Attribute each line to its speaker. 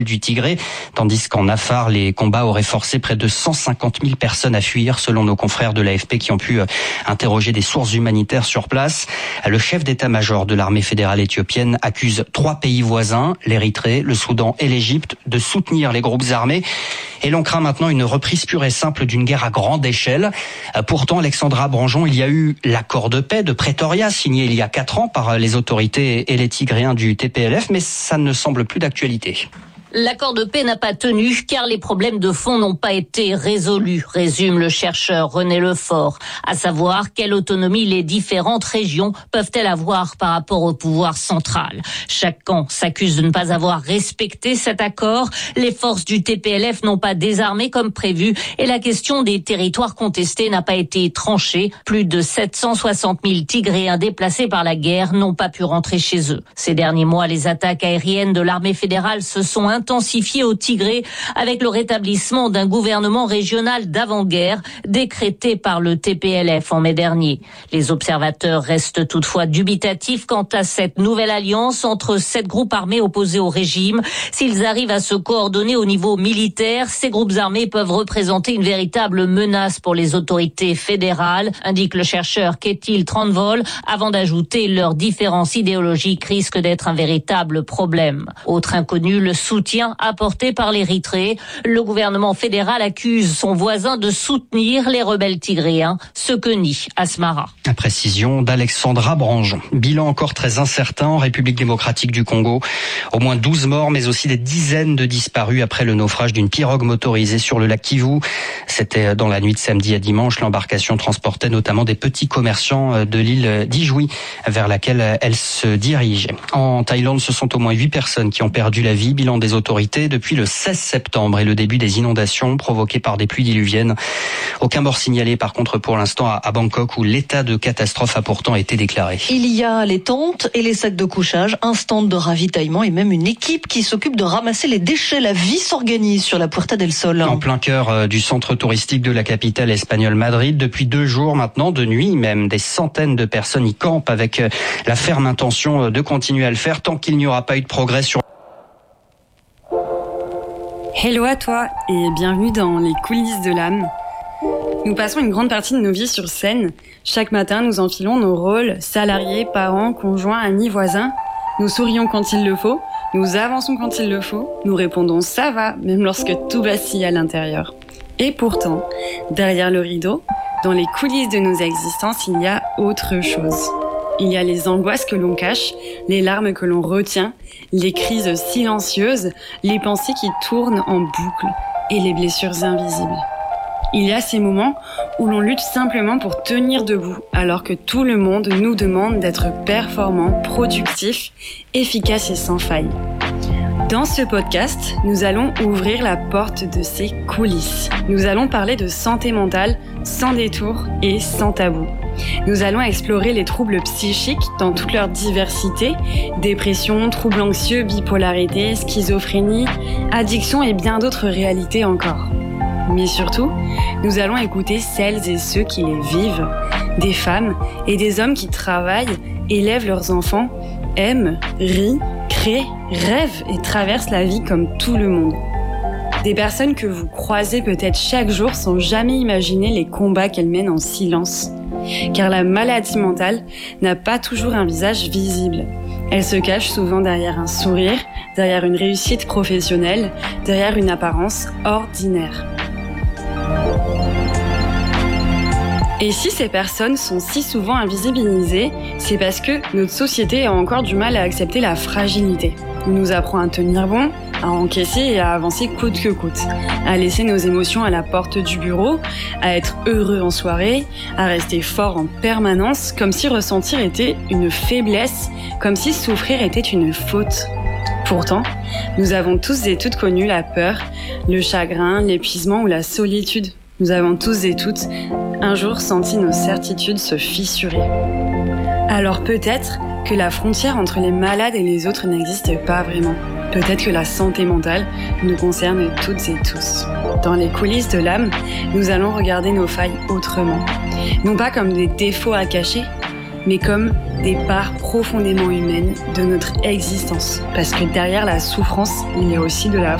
Speaker 1: du Tigré, tandis qu'en Afar, les combats auraient forcé près de 150 000 personnes à fuir, selon nos confrères de l'AFP qui ont pu interroger des sources humanitaires sur place. Le chef d'état-major de l'armée fédérale éthiopienne accuse 3 pays voisins, l'Érythrée, le Soudan et l'Égypte, de soutenir les groupes armés. Et l'on craint maintenant une reprise pure et simple d'une guerre à grande échelle. Pourtant, Alexandra Branjon, il y a eu l'accord de paix de Pretoria, signé il y a 4 ans par les autorités et les Tigréens du TPLF, mais ça ne semble plus d'actualité.
Speaker 2: L'accord de paix n'a pas tenu car les problèmes de fond n'ont pas été résolus, résume le chercheur René Lefort. À savoir, quelle autonomie les différentes régions peuvent-elles avoir par rapport au pouvoir central. Chaque camp s'accuse de ne pas avoir respecté cet accord. Les forces du TPLF n'ont pas désarmé comme prévu et la question des territoires contestés n'a pas été tranchée. Plus de 760 000 Tigréens déplacés par la guerre n'ont pas pu rentrer chez eux. Ces derniers mois, les attaques aériennes de l'armée fédérale se sont intensifié au Tigré avec le rétablissement d'un gouvernement régional d'avant-guerre décrété par le TPLF en mai dernier. Les observateurs restent toutefois dubitatifs quant à cette nouvelle alliance entre 7 groupes armés opposés au régime. S'ils arrivent à se coordonner au niveau militaire, ces groupes armés peuvent représenter une véritable menace pour les autorités fédérales, indique le chercheur Ketil Tranvol, avant d'ajouter leurs différences idéologiques risquent d'être un véritable problème. Autre inconnu, le soutien apporté par l'Érythrée. Le gouvernement fédéral accuse son voisin de soutenir les rebelles tigréens, ce que nie Asmara.
Speaker 1: La précision d'Alexandra Branjon. Bilan encore très incertain en République démocratique du Congo. Au moins 12 morts, mais aussi des dizaines de disparus après le naufrage d'une pirogue motorisée sur le lac Kivu. C'était dans la nuit de samedi à dimanche. L'embarcation transportait notamment des petits commerçants de l'île d'Ijui, vers laquelle elle se dirigeait. En Thaïlande, ce sont au moins 8 personnes qui ont perdu la vie. Bilan des autorités depuis le 16 septembre et le début des inondations provoquées par des pluies diluviennes. Aucun mort signalé par contre pour l'instant à Bangkok où l'état de catastrophe a pourtant été déclaré.
Speaker 3: Il y a les tentes et les sacs de couchage, un stand de ravitaillement et même une équipe qui s'occupe de ramasser les déchets. La vie s'organise sur la Puerta del Sol.
Speaker 1: En plein cœur du centre touristique de la capitale espagnole Madrid, depuis 2 jours maintenant, de nuit même, des centaines de personnes y campent avec la ferme intention de continuer à le faire tant qu'il n'y aura pas eu de progrès sur...
Speaker 4: Hello à toi et bienvenue dans les coulisses de l'âme. Nous passons une grande partie de nos vies sur scène. Chaque matin, nous enfilons nos rôles, salariés, parents, conjoints, amis, voisins. Nous sourions quand il le faut, nous avançons quand il le faut, nous répondons « ça va » même lorsque tout vacille à l'intérieur. Et pourtant, derrière le rideau, dans les coulisses de nos existences, il y a autre chose. Il y a les angoisses que l'on cache, les larmes que l'on retient, les crises silencieuses, les pensées qui tournent en boucle et les blessures invisibles. Il y a ces moments où l'on lutte simplement pour tenir debout, alors que tout le monde nous demande d'être performants, productifs, efficaces et sans faille. Dans ce podcast, nous allons ouvrir la porte de ces coulisses. Nous allons parler de santé mentale sans détour et sans tabou. Nous allons explorer les troubles psychiques dans toute leur diversité, dépression, troubles anxieux, bipolarité, schizophrénie, addiction et bien d'autres réalités encore. Mais surtout, nous allons écouter celles et ceux qui les vivent, des femmes et des hommes qui travaillent, élèvent leurs enfants, aiment, rient, créent, rêvent et traversent la vie comme tout le monde. Des personnes que vous croisez peut-être chaque jour sans jamais imaginer les combats qu'elles mènent en silence. Car la maladie mentale n'a pas toujours un visage visible. Elle se cache souvent derrière un sourire, derrière une réussite professionnelle, derrière une apparence ordinaire. Et si ces personnes sont si souvent invisibilisées, c'est parce que notre société a encore du mal à accepter la fragilité. On nous apprend à tenir bon, à encaisser et à avancer coûte que coûte, à laisser nos émotions à la porte du bureau, à être heureux en soirée, à rester fort en permanence, comme si ressentir était une faiblesse, comme si souffrir était une faute. Pourtant, nous avons tous et toutes connu la peur, le chagrin, l'épuisement ou la solitude. Nous avons tous et toutes un jour senti nos certitudes se fissurer. Alors peut-être que la frontière entre les malades et les autres n'existe pas vraiment. Peut-être que la santé mentale nous concerne toutes et tous. Dans les coulisses de l'âme, nous allons regarder nos failles autrement. Non pas comme des défauts à cacher, mais comme des parts profondément humaines de notre existence. Parce que derrière la souffrance, il y a aussi de la